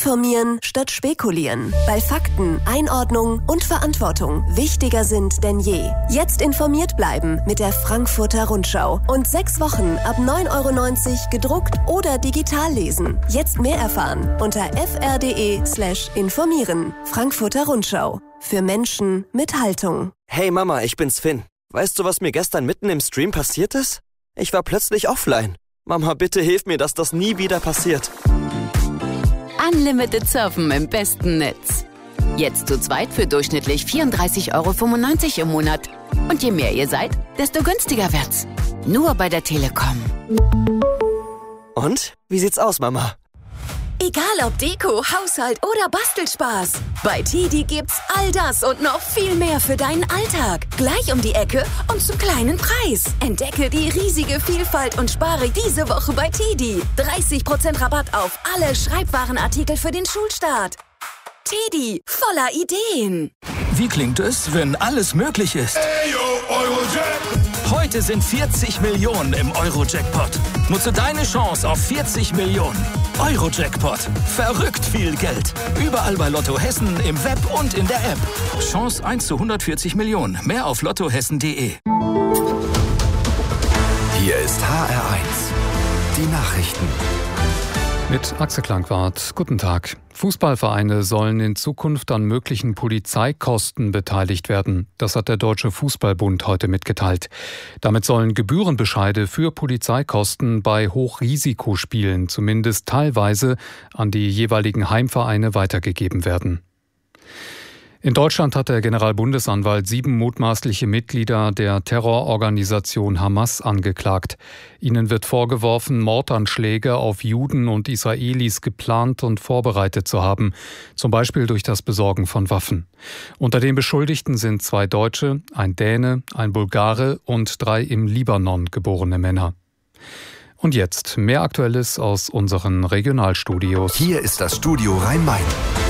Informieren statt spekulieren. Weil Fakten, Einordnung und Verantwortung wichtiger sind denn je. Jetzt informiert bleiben mit der Frankfurter Rundschau. Und 6 Wochen ab 9,90 € gedruckt oder digital lesen. Jetzt mehr erfahren unter fr.de/informieren. Frankfurter Rundschau. Für Menschen mit Haltung. Hey Mama, ich bin's Finn. Weißt du, was mir gestern mitten im Stream passiert ist? Ich war plötzlich offline. Mama, bitte hilf mir, dass das nie wieder passiert. Unlimited Surfen im besten Netz. Jetzt zu zweit für durchschnittlich 34,95 € im Monat. Und je mehr ihr seid, desto günstiger wird's. Nur bei der Telekom. Und? Wie sieht's aus, Mama? Egal ob Deko, Haushalt oder Bastelspaß. Bei TIDI gibt's all das und noch viel mehr für deinen Alltag. Gleich um die Ecke und zum kleinen Preis. Entdecke die riesige Vielfalt und spare diese Woche bei TIDI. 30% Rabatt auf alle Schreibwarenartikel für den Schulstart. TIDI, voller Ideen. Wie klingt es, wenn alles möglich ist? Heute sind 40 Millionen im Euro-Jackpot. Nutze deine Chance auf 40 Millionen. Euro-Jackpot. Verrückt viel Geld. Überall bei Lotto Hessen, im Web und in der App. Chance 1 zu 140 Millionen. Mehr auf lottohessen.de. Hier ist HR1. Die Nachrichten. Mit Axel Klangwart. Guten Tag. Fußballvereine sollen in Zukunft an möglichen Polizeikosten beteiligt werden. Das hat der Deutsche Fußballbund heute mitgeteilt. Damit sollen Gebührenbescheide für Polizeikosten bei Hochrisikospielen zumindest teilweise an die jeweiligen Heimvereine weitergegeben werden. In Deutschland hat der Generalbundesanwalt 7 mutmaßliche Mitglieder der Terrororganisation Hamas angeklagt. Ihnen wird vorgeworfen, Mordanschläge auf Juden und Israelis geplant und vorbereitet zu haben, zum Beispiel durch das Besorgen von Waffen. Unter den Beschuldigten sind 2 Deutsche, ein Däne, ein Bulgare und 3 im Libanon geborene Männer. Und jetzt mehr Aktuelles aus unseren Regionalstudios. Hier ist das Studio Rhein-Main.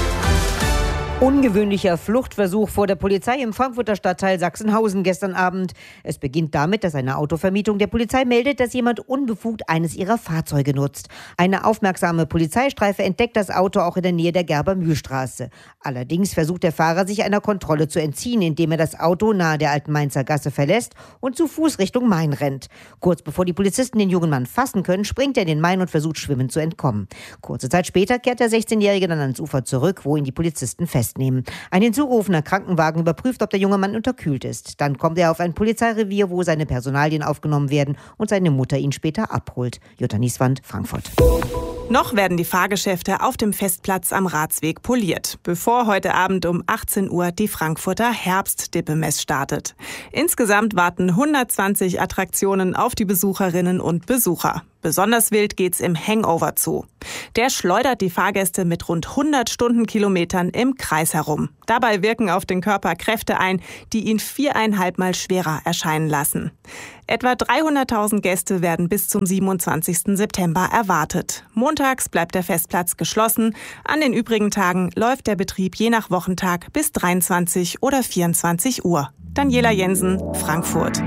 Ungewöhnlicher Fluchtversuch vor der Polizei im Frankfurter Stadtteil Sachsenhausen gestern Abend. Es beginnt damit, dass eine Autovermietung der Polizei meldet, dass jemand unbefugt eines ihrer Fahrzeuge nutzt. Eine aufmerksame Polizeistreife entdeckt das Auto auch in der Nähe der Gerber-Mühl-Straße. Allerdings versucht der Fahrer, sich einer Kontrolle zu entziehen, indem er das Auto nahe der Alten Mainzer Gasse verlässt und zu Fuß Richtung Main rennt. Kurz bevor die Polizisten den jungen Mann fassen können, springt er in den Main und versucht schwimmend zu entkommen. Kurze Zeit später kehrt der 16-Jährige dann ans Ufer zurück, wo ihn die Polizisten festnehmen. Ein hinzugerufener Krankenwagen überprüft, ob der junge Mann unterkühlt ist. Dann kommt er auf ein Polizeirevier, wo seine Personalien aufgenommen werden und seine Mutter ihn später abholt. Jutta Nieswand, Frankfurt. Noch werden die Fahrgeschäfte auf dem Festplatz am Ratsweg poliert, bevor heute Abend um 18 Uhr die Frankfurter Herbstdippemess startet. Insgesamt warten 120 Attraktionen auf die Besucherinnen und Besucher. Besonders wild geht's im Hangover zu. Der schleudert die Fahrgäste mit rund 100 Stundenkilometern im Kreis herum. Dabei wirken auf den Körper Kräfte ein, die ihn 4,5 Mal schwerer erscheinen lassen. Etwa 300.000 Gäste werden bis zum 27. September erwartet. Montags bleibt der Festplatz geschlossen. An den übrigen Tagen läuft der Betrieb je nach Wochentag bis 23 oder 24 Uhr. Daniela Jensen, Frankfurt.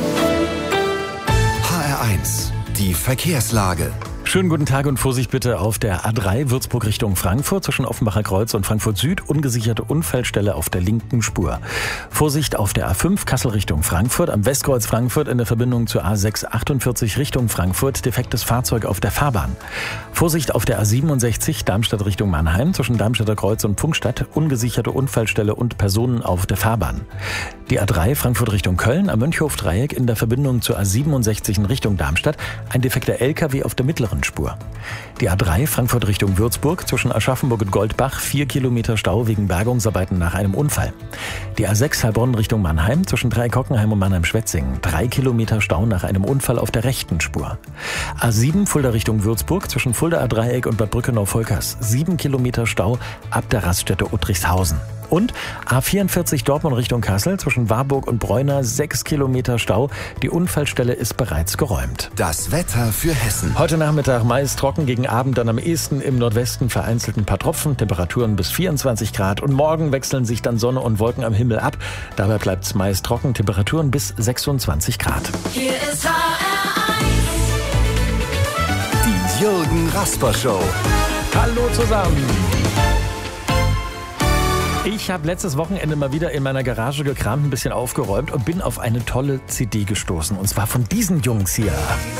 HR1. Die Verkehrslage. Schönen guten Tag und Vorsicht bitte auf der A3 Würzburg Richtung Frankfurt zwischen Offenbacher Kreuz und Frankfurt Süd. Ungesicherte Unfallstelle auf der linken Spur. Vorsicht auf der A5 Kassel Richtung Frankfurt. Am Westkreuz Frankfurt in der Verbindung zur A6 48 Richtung Frankfurt. Defektes Fahrzeug auf der Fahrbahn. Vorsicht auf der A67 Darmstadt Richtung Mannheim zwischen Darmstädter Kreuz und Pfungstadt. Ungesicherte Unfallstelle und Personen auf der Fahrbahn. Die A3 Frankfurt Richtung Köln am Mönchhof-Dreieck in der Verbindung zur A67 in Richtung Darmstadt. Ein defekter LKW auf der mittleren Spur. Die A3 Frankfurt Richtung Würzburg zwischen Aschaffenburg und Goldbach 4 Kilometer Stau wegen Bergungsarbeiten nach einem Unfall. Die A6 Heilbronn Richtung Mannheim zwischen Dreieck-Hockenheim und Mannheim-Schwetzingen 3 Kilometer Stau nach einem Unfall auf der rechten Spur. A7 Fulda Richtung Würzburg zwischen Fuldaer Dreieck und Bad Brückenau-Volkers 7 Kilometer Stau ab der Raststätte Uttrichshausen. Und A44 Dortmund Richtung Kassel zwischen Warburg und Bräuner 6 Kilometer Stau. Die Unfallstelle ist bereits geräumt. Das Wetter für Hessen. Heute Nachmittag meist trocken, gegen Abend dann am ehesten im Nordwesten vereinzelt ein paar Tropfen, Temperaturen bis 24 Grad. Und morgen wechseln sich dann Sonne und Wolken am Himmel ab. Dabei bleibt es meist trocken, Temperaturen bis 26 Grad. Hier ist HR1. Die Jürgen Rasper Show. Hallo zusammen. Ich habe letztes Wochenende mal wieder in meiner Garage gekramt, ein bisschen aufgeräumt und bin auf eine tolle CD gestoßen. Und zwar von diesen Jungs hier.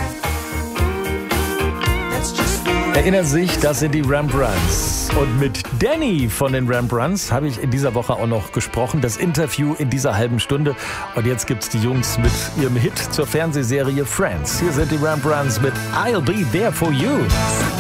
Erinnern sich, das sind die Rembrandts. Und mit Danny von den Rembrandts habe ich in dieser Woche auch noch gesprochen. Das Interview in dieser halben Stunde. Und jetzt gibt's die Jungs mit ihrem Hit zur Fernsehserie Friends. Hier sind die Rembrandts mit I'll Be There For You.